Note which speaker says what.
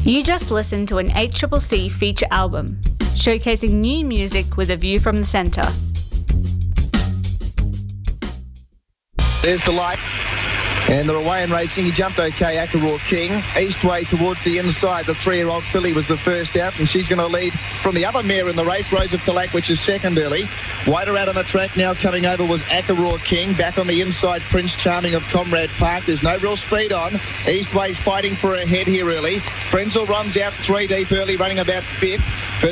Speaker 1: You just listened to an ACCC feature album, showcasing new music with a view from the centre.
Speaker 2: There's Delight. And they're away in racing. He jumped okay, Akaraw King. Eastway towards the inside. The 3-year-old filly was the first out, and she's going to lead from the other mare in the race, Rose of Talak, which is second early. Wider out on the track now coming over was Akaraw King. Back on the inside, Prince Charming of Comrade Park. There's no real speed on. Eastway's fighting for a head here early. Frenzel runs out 3 deep early, running about fifth. Further